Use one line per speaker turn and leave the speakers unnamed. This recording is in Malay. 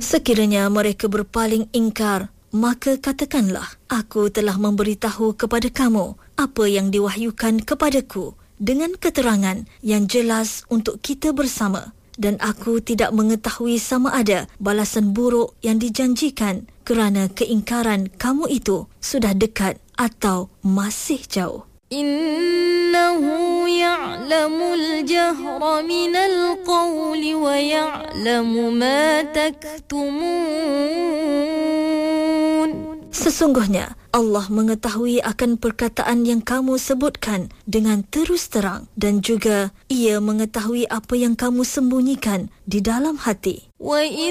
Sekiranya mereka berpaling ingkar, maka katakanlah, aku telah memberitahu kepada kamu apa yang diwahyukan kepadaku dengan keterangan yang jelas untuk kita bersama. Dan aku tidak mengetahui sama ada balasan buruk yang dijanjikan kerana keingkaran kamu itu sudah dekat atau masih jauh.
Innahu ya'lamul jahra minal qawli wa ya'lamu ma taktumun.
Sesungguhnya Allah mengetahui akan perkataan yang kamu sebutkan dengan terus terang, dan juga Ia mengetahui apa yang kamu sembunyikan di dalam hati.